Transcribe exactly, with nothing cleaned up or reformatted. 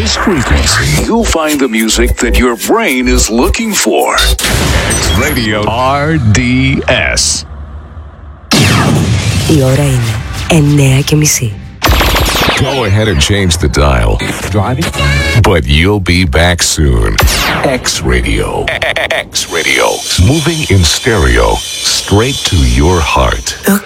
this frequency, you'll find the music that your brain is looking for. X Radio αρ ντι ες. Η ώρα είναι εννιά και μισή. Go ahead and change the dial. Driving? But you'll be back soon. X Radio. X Radio. Moving in stereo. Straight to your heart. Look